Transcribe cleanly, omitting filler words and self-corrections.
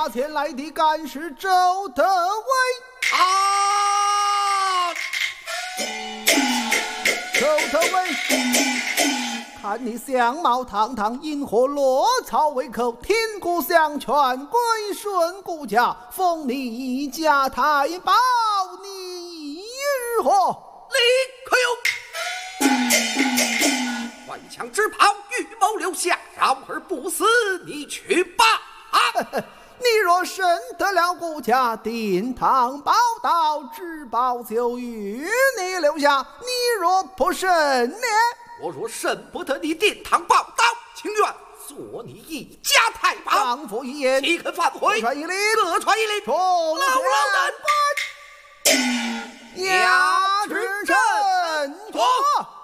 下前来的敢是周德伟？ 啊！ 周德伟，看你相貌堂堂，因何落草为寇？听顾相劝，归顺顾家，封你一家太保，你如何？ 立可有！怀枪之炮，预谋留下，饶而不死，你去吧！ 你若胜得了顾家，定堂报道，只保就与你留下；你若不胜呢？ 我若胜不得你殿堂报道，情愿做你一家太保。 丈夫一言， 岂肯反悔？ 各传一令， 各传一令， 众老人牙之臣， 坐。